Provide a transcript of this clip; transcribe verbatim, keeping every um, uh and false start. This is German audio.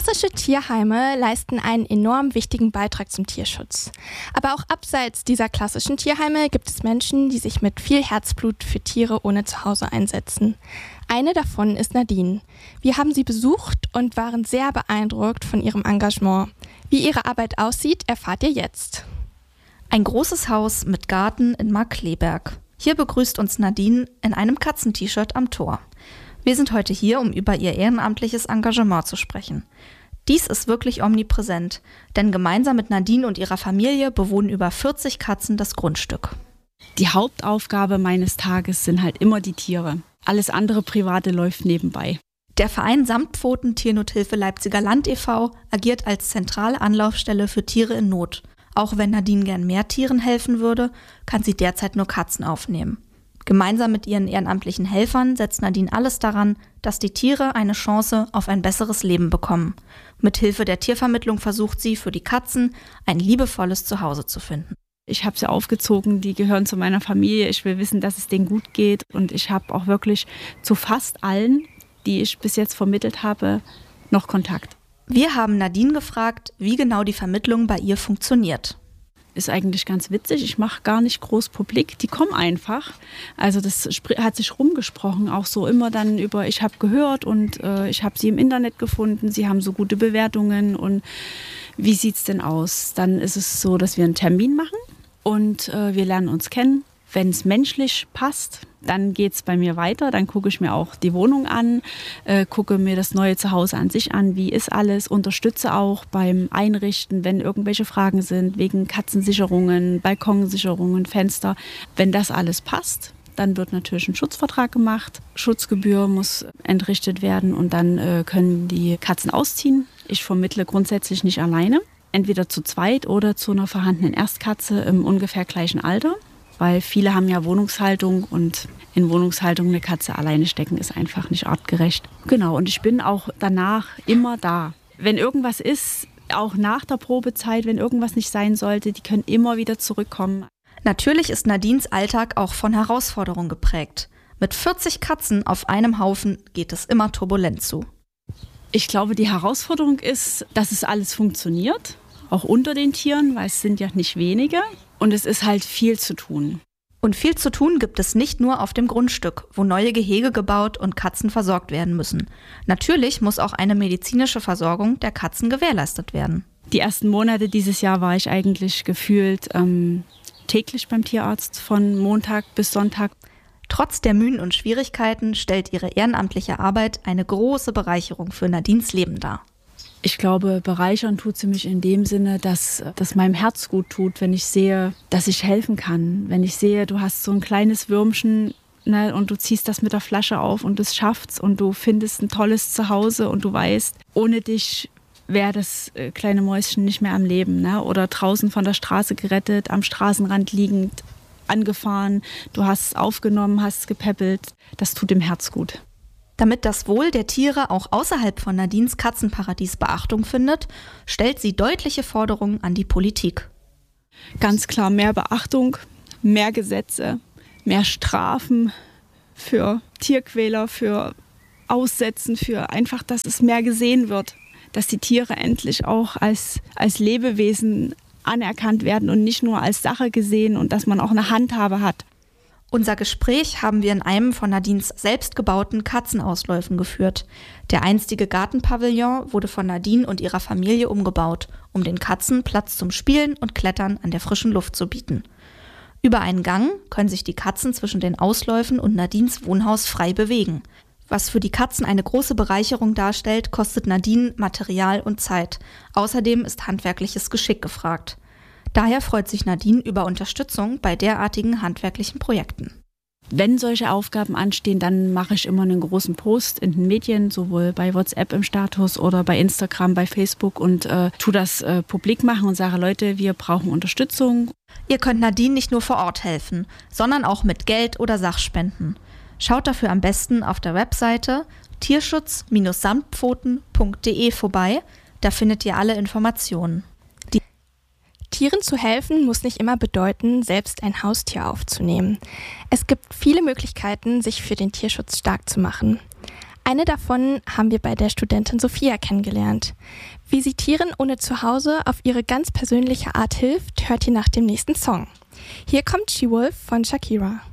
Klassische Tierheime leisten einen enorm wichtigen Beitrag zum Tierschutz. Aber auch abseits dieser klassischen Tierheime gibt es Menschen, die sich mit viel Herzblut für Tiere ohne Zuhause einsetzen. Eine davon ist Nadine. Wir haben sie besucht und waren sehr beeindruckt von ihrem Engagement. Wie ihre Arbeit aussieht, erfahrt ihr jetzt. Ein großes Haus mit Garten in Markkleeberg. Hier begrüßt uns Nadine in einem Katzen-T-Shirt am Tor. Wir sind heute hier, um über ihr ehrenamtliches Engagement zu sprechen. Dies ist wirklich omnipräsent, denn gemeinsam mit Nadine und ihrer Familie bewohnen über vierzig Katzen das Grundstück. Die Hauptaufgabe meines Tages sind halt immer die Tiere. Alles andere Private läuft nebenbei. Der Verein Samtpfoten Tiernothilfe Leipziger Land e V agiert als zentrale Anlaufstelle für Tiere in Not. Auch wenn Nadine gern mehr Tieren helfen würde, kann sie derzeit nur Katzen aufnehmen. Gemeinsam mit ihren ehrenamtlichen Helfern setzt Nadine alles daran, dass die Tiere eine Chance auf ein besseres Leben bekommen. Mithilfe der Tiervermittlung versucht sie, für die Katzen ein liebevolles Zuhause zu finden. Ich habe sie aufgezogen, die gehören zu meiner Familie. Ich will wissen, dass es denen gut geht. Und ich habe auch wirklich zu fast allen, die ich bis jetzt vermittelt habe, noch Kontakt. Wir haben Nadine gefragt, wie genau die Vermittlung bei ihr funktioniert. Ist eigentlich ganz witzig. Ich mache gar nicht groß publik. Die kommen einfach. Also das hat sich rumgesprochen, auch so immer dann über, ich habe gehört und äh, ich habe sie im Internet gefunden. Sie haben so gute Bewertungen und wie sieht es denn aus? Dann ist es so, dass wir einen Termin machen und äh, wir lernen uns kennen. Wenn es menschlich passt, dann geht es bei mir weiter. Dann gucke ich mir auch die Wohnung an, äh, gucke mir das neue Zuhause an sich an. Wie ist alles? Unterstütze auch beim Einrichten, wenn irgendwelche Fragen sind, wegen Katzensicherungen, Balkonsicherungen, Fenster. Wenn das alles passt, dann wird natürlich ein Schutzvertrag gemacht. Schutzgebühr muss entrichtet werden und dann äh, können die Katzen ausziehen. Ich vermittle grundsätzlich nicht alleine. Entweder zu zweit oder zu einer vorhandenen Erstkatze im ungefähr gleichen Alter. Weil viele haben ja Wohnungshaltung und in Wohnungshaltung eine Katze alleine stecken ist einfach nicht artgerecht. Genau, und ich bin auch danach immer da. Wenn irgendwas ist, auch nach der Probezeit, wenn irgendwas nicht sein sollte, die können immer wieder zurückkommen. Natürlich ist Nadines Alltag auch von Herausforderungen geprägt. Mit vierzig Katzen auf einem Haufen geht es immer turbulent zu. Ich glaube, die Herausforderung ist, dass es alles funktioniert, auch unter den Tieren, weil es sind ja nicht wenige. Und es ist halt viel zu tun. Und viel zu tun gibt es nicht nur auf dem Grundstück, wo neue Gehege gebaut und Katzen versorgt werden müssen. Natürlich muss auch eine medizinische Versorgung der Katzen gewährleistet werden. Die ersten Monate dieses Jahr war ich eigentlich gefühlt ähm, täglich beim Tierarzt von Montag bis Sonntag. Trotz der Mühen und Schwierigkeiten stellt ihre ehrenamtliche Arbeit eine große Bereicherung für Nadines Leben dar. Ich glaube, bereichern tut sie mich in dem Sinne, dass das meinem Herz gut tut, wenn ich sehe, dass ich helfen kann. Wenn ich sehe, du hast so ein kleines Würmchen, ne, und du ziehst das mit der Flasche auf und es schafft's und du findest ein tolles Zuhause und du weißt, ohne dich wäre das kleine Mäuschen nicht mehr am Leben. Ne? Oder draußen von der Straße gerettet, am Straßenrand liegend, angefahren. Du hast es aufgenommen, hast es gepäppelt. Das tut dem Herz gut. Damit das Wohl der Tiere auch außerhalb von Nadines Katzenparadies Beachtung findet, stellt sie deutliche Forderungen an die Politik. Ganz klar mehr Beachtung, mehr Gesetze, mehr Strafen für Tierquäler, für Aussetzen, für einfach, dass es mehr gesehen wird, dass die Tiere endlich auch als, als Lebewesen anerkannt werden und nicht nur als Sache gesehen und dass man auch eine Handhabe hat. Unser Gespräch haben wir in einem von Nadines selbstgebauten Katzenausläufen geführt. Der einstige Gartenpavillon wurde von Nadine und ihrer Familie umgebaut, um den Katzen Platz zum Spielen und Klettern an der frischen Luft zu bieten. Über einen Gang können sich die Katzen zwischen den Ausläufen und Nadines Wohnhaus frei bewegen. Was für die Katzen eine große Bereicherung darstellt, kostet Nadine Material und Zeit. Außerdem ist handwerkliches Geschick gefragt. Daher freut sich Nadine über Unterstützung bei derartigen handwerklichen Projekten. Wenn solche Aufgaben anstehen, dann mache ich immer einen großen Post in den Medien, sowohl bei WhatsApp im Status oder bei Instagram, bei Facebook und äh, tue das äh, publik machen und sage, Leute, wir brauchen Unterstützung. Ihr könnt Nadine nicht nur vor Ort helfen, sondern auch mit Geld oder Sachspenden. Schaut dafür am besten auf der Webseite tierschutz samtpfoten punkt de vorbei, da findet ihr alle Informationen. Tieren zu helfen muss nicht immer bedeuten, selbst ein Haustier aufzunehmen. Es gibt viele Möglichkeiten, sich für den Tierschutz stark zu machen. Eine davon haben wir bei der Studentin Sophia kennengelernt. Wie sie Tieren ohne Zuhause auf ihre ganz persönliche Art hilft, hört ihr nach dem nächsten Song. Hier kommt She-Wolf von Shakira.